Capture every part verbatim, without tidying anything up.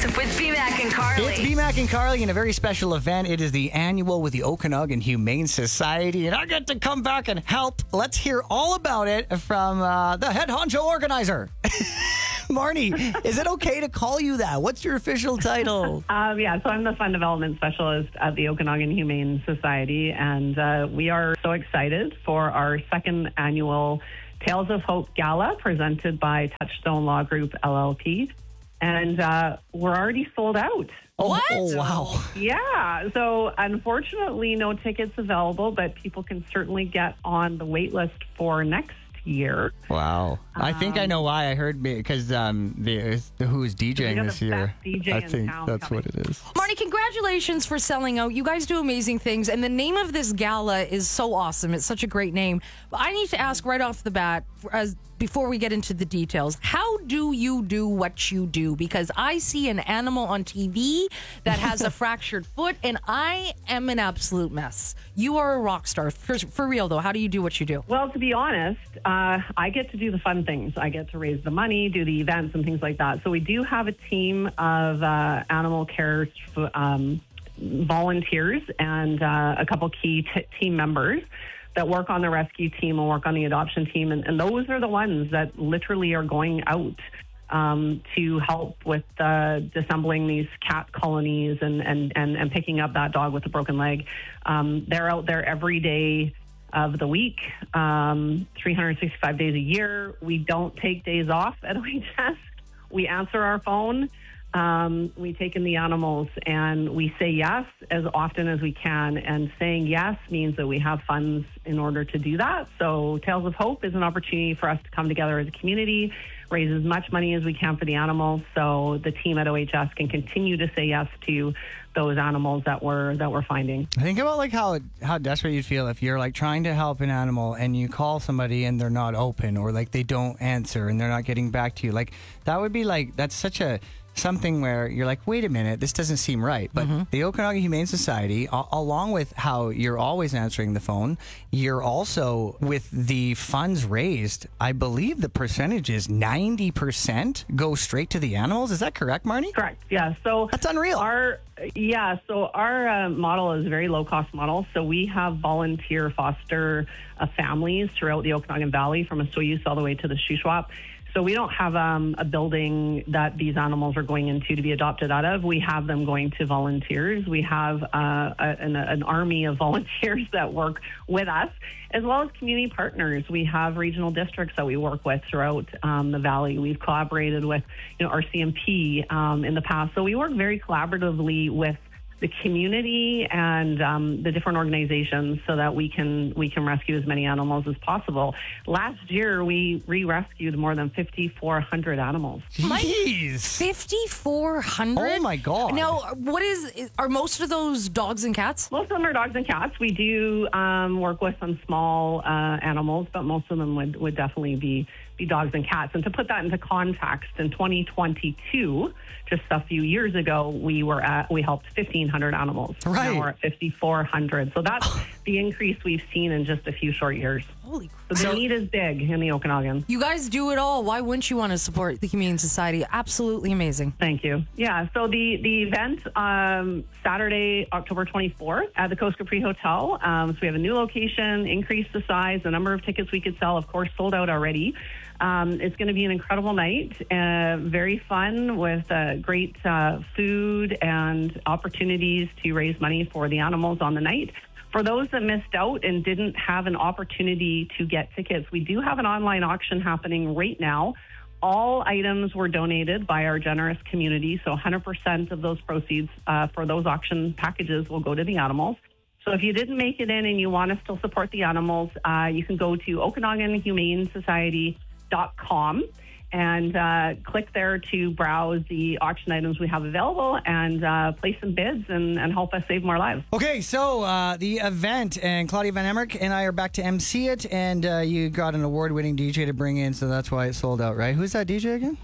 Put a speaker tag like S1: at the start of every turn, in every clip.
S1: Mornings with B-Mac and Carly.
S2: It's B-Mac and Carly in a very special event. It is the annual with the Okanagan Humane Society, and I get to come back and help. Let's hear all about it from uh, the head honcho organizer. Marnie, is it okay to call you that? What's your official title?
S3: Um, yeah, so I'm the Fund Development Specialist at the Okanagan Humane Society, and uh, we are so excited for our second annual Tales of Hope Gala presented by Touchstone Law Group, L L P. And uh, we're already sold out.
S2: Oh,
S1: What?
S2: oh, wow.
S3: Yeah. So unfortunately, no tickets available, but people can certainly get on the wait list for next year.
S2: Wow. I think I know why. I heard because um, the, the who's DJing
S3: You're
S2: this
S3: the
S2: year.
S3: best D J
S2: I
S3: in
S2: think
S3: town
S2: that's
S3: coming.
S2: what it is.
S4: Marnie, congratulations for selling out. You guys do amazing things, and the name of this gala is so awesome. It's such a great name. But I need to ask right off the bat, as before we get into the details, how do you do what you do? Because I see an animal on T V that has a fractured foot, and I am an absolute mess. You are a rock star. For, for real, though, how do you do what you do?
S3: Well, to be honest, uh, I get to do the fun things. I get to raise the money, do the events, and things like that. So we do have a team of uh, animal care um, volunteers and uh, a couple key t- team members that work on the rescue team and work on the adoption team. And, and those are the ones that literally are going out um, to help with uh, disassembling these cat colonies and, and, and, and picking up that dog with a broken leg. Um, they're out there every day of the week, um, three hundred sixty-five days a year. We don't take days off at O H S. We answer our phone. Um, we take in the animals and we say yes as often as we can. And saying yes means that we have funds in order to do that. So Tales of Hope is an opportunity for us to come together as a community, raise as much money as we can for the animals, so the team at O H S can continue to say yes to those animals that we're that we're finding.
S2: Think about like how how desperate you'd feel if you're like trying to help an animal and you call somebody and they're not open, or like they don't answer and they're not getting back to you. Like that would be like, that's such a something where you're like, wait a minute, this doesn't seem right. But mm-hmm. the Okanagan Humane Society, a- along with how you're always answering the phone, you're also with the funds raised. I believe the percentage is ninety percent go straight to the animals. Is that correct, Marnie?
S3: Correct. Yeah. So
S2: that's unreal.
S3: Our yeah. So our uh, model is a very low cost model. So we have volunteer foster uh, families throughout the Okanagan Valley, from Osoyoos all the way to the Shuswap. So we don't have um, a building that these animals are going into to be adopted out of. We have them going to volunteers. We have uh, a, an, an army of volunteers that work with us, as well as community partners. We have regional districts that we work with throughout um, the valley. We've collaborated with, you know, R C M P um, in the past. So we work very collaboratively with the community and um, the different organizations so that we can we can rescue as many animals as possible. Last year, we re-rescued more than fifty-four hundred animals.
S2: Jeez.
S4: fifty-four hundred?
S2: Oh, my God.
S4: Now, what is, are most of those dogs and cats?
S3: Most of them are dogs and cats. We do um, work with some small uh, animals, but most of them would, would definitely be, be dogs and cats. And to put that into context, in twenty twenty-two, just a few years ago, we were at, we helped fifteen hundred animals.
S2: Right.
S3: Now we're at fifty-four hundred. So that's the increase we've seen in just a few short years.
S4: Holy
S3: So
S4: crap.
S3: the need is big in the Okanagan.
S4: You guys do it all. Why wouldn't you want to support the Humane Society? Absolutely amazing.
S3: Thank you. Yeah, so the, the event, um, Saturday, October twenty-fourth at the Coast Capri Hotel. Um, so we have a new location, increased the size, the number of tickets we could sell, of course, sold out already. Um, it's going to be an incredible night, uh, very fun with uh, great uh, food and opportunities to raise money for the animals on the night. For those that missed out and didn't have an opportunity to get tickets, we do have an online auction happening right now. All items were donated by our generous community, so one hundred percent of those proceeds uh, for those auction packages will go to the animals. So if you didn't make it in and you want to still support the animals, uh, you can go to Okanagan Humane Society dot com and uh, click there to browse the auction items we have available and uh, place some bids and, and help us save more lives.
S2: Okay, so uh, the event, and Claudia Van Emmerich and I are back to M C it, and uh, you got an award-winning D J to bring in, so that's why it sold out, right? Who's that D J again?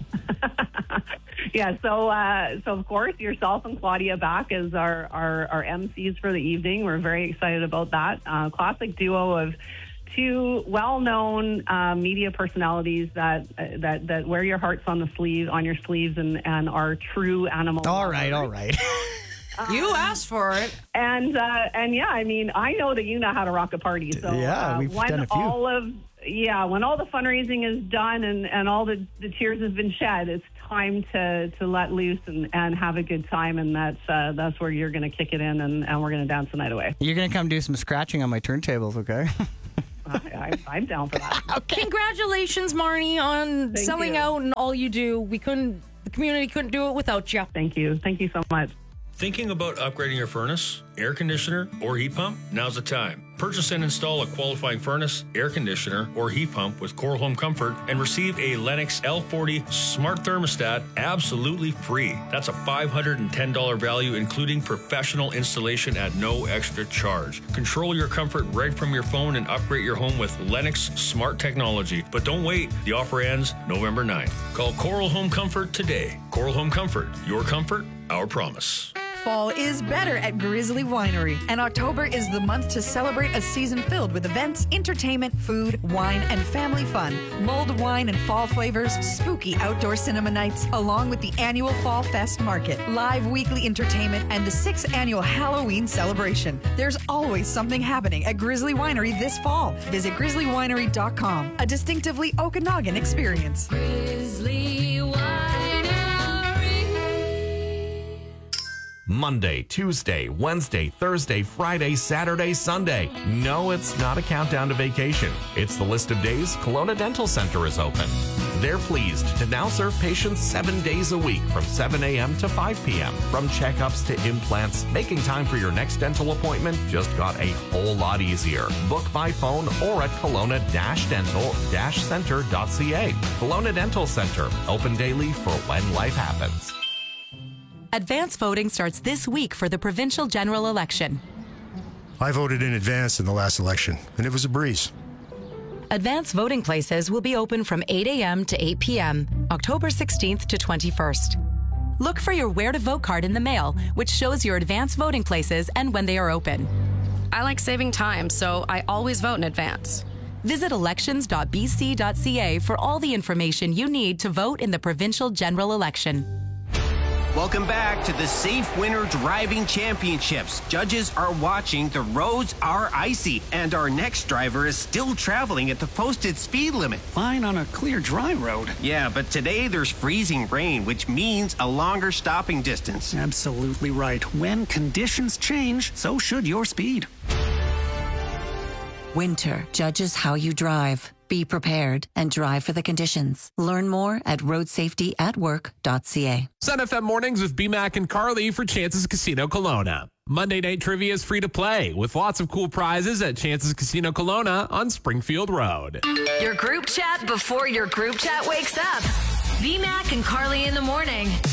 S3: Yeah, so uh, so of course, yourself and Claudia back as our, our, our M Cs for the evening. We're very excited about that. Uh, classic duo of two well-known uh, media personalities that uh, that that wear your hearts on the sleeve on your sleeves and, and are true animal
S2: All
S3: lovers.
S2: right, all right.
S4: You asked for it.
S3: And uh, and yeah, I mean, I know that you know how to rock a party. So
S2: Yeah,
S3: uh,
S2: we've
S3: when
S2: done a few.
S3: all of yeah, when all the fundraising is done and, and all the, the tears have been shed, it's time to, to let loose and, and have a good time. And that's uh, that's where you're going to kick it in, and, and we're going to dance the night away.
S2: You're going to come do some scratching on my turntables, okay?
S3: I, I, I'm down for that.
S2: Okay.
S4: Congratulations, Marnie, on
S3: Thank
S4: selling
S3: you.
S4: out and all you do. We couldn't, the community couldn't do it without you.
S3: Thank you. Thank you so much.
S1: Thinking about upgrading your furnace, air conditioner, or heat pump? Now's the time. Purchase and install a qualifying furnace, air conditioner, or heat pump with Coral Home Comfort and receive a Lennox L forty Smart Thermostat absolutely free. That's a five hundred ten dollars value, including professional installation at no extra charge. Control your comfort right from your phone and upgrade your home with Lennox Smart Technology. But don't wait. The offer ends November ninth. Call Coral Home Comfort today. Coral Home Comfort. Your comfort, our promise.
S5: Fall is better at Grizzly Winery, and October is the month to celebrate a season filled with events, entertainment, food, wine, and family fun. Mulled wine and fall flavors, spooky outdoor cinema nights, along with the annual Fall Fest Market, live weekly entertainment, and the sixth annual Halloween celebration. There's always something happening at Grizzly Winery this fall. Visit grizzly winery dot com, a distinctively Okanagan experience.
S6: Grizzly Winery.
S7: Monday, Tuesday, Wednesday, Thursday, Friday, Saturday, Sunday. No, it's not a countdown to vacation. It's the list of days Kelowna Dental Center is open. They're pleased to now serve patients seven days a week from seven a.m. to five p.m. From checkups to implants, making time for your next dental appointment just got a whole lot easier. Book by phone or at kelowna dental center dot c a. Kelowna Dental Center, open daily for when life happens.
S8: Advance voting starts this week for the provincial general election.
S9: I voted in advance in the last election, and it was a breeze.
S8: Advance voting places will be open from eight a.m. to eight p.m., October sixteenth to twenty-first. Look for your Where to Vote card in the mail, which shows your advance voting places and when they are open.
S10: I like saving time, so I always vote in advance.
S8: Visit elections dot b c dot c a for all the information you need to vote in the provincial general election.
S11: Welcome back to the Safe Winter Driving Championships. Judges are watching, the roads are icy, and our next driver is still traveling at the posted speed limit.
S12: Fine on a clear, dry road.
S11: Yeah, but today there's freezing rain, which means a longer stopping distance.
S12: Absolutely right. When conditions change, so should your speed.
S13: Winter judges how you drive. Be prepared and drive for the conditions. Learn more at road safety at work dot c a.
S14: Sun F M Mornings with B-Mac and Carly for Chances Casino Kelowna. Monday Night Trivia is free to play with lots of cool prizes at Chances Casino Kelowna on Springfield Road.
S6: Your group chat before your group chat wakes up. B-Mac and Carly in the morning.